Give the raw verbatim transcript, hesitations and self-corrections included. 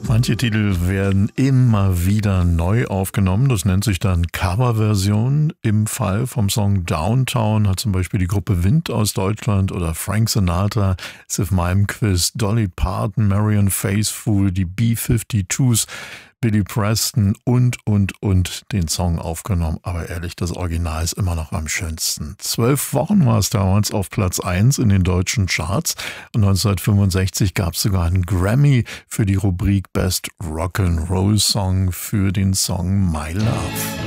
Manche Titel werden immer wieder neu aufgenommen. Das nennt sich dann Coverversion. Im Fall vom Song Downtown hat zum Beispiel die Gruppe Wind aus Deutschland oder Frank Sinatra, Sif Malmquist, Dolly Parton, Marianne Faithfull, die B fünfundfünfzig, Billy Preston und, und, und den Song aufgenommen. Aber ehrlich, das Original ist immer noch am schönsten. Zwölf Wochen war es damals auf Platz eins in den deutschen Charts. Und neunzehnhundertfünfundsechzig gab es sogar einen Grammy für die Rubrik Best Rock'n'Roll Song für den Song My Love.